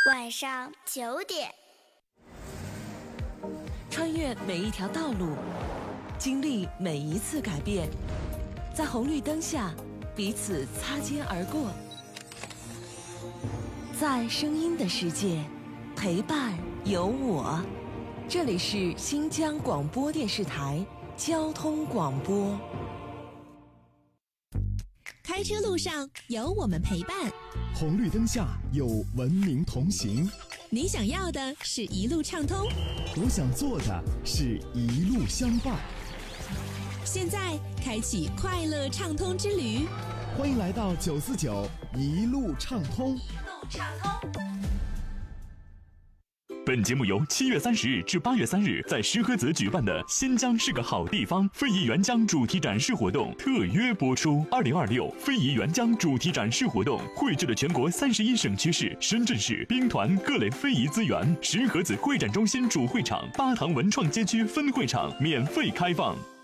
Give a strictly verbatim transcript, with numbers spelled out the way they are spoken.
晚上九点， 穿越每一条道路，经历每一次改变，在红绿灯下彼此擦肩而过，在声音的世界陪伴有我。这里是新疆广播电视台交通广播。 开车路上有我们陪伴， 红绿灯下有文明同行。 你想要的是一路畅通， 我想做的是一路相伴。 现在开启快乐畅通之旅， 欢迎来到九四九一路畅通。 一路畅通。 本节目由七月三十日至八月三日在石河子举办的新疆是个好地方非遗援疆主题展示活动特约播出。二零二六非遗援疆主题展示活动汇聚了全国三十一省区市、深圳市兵团各类非遗资源，石河子会展中心主会场、巴塘文创街区分会场免费开放。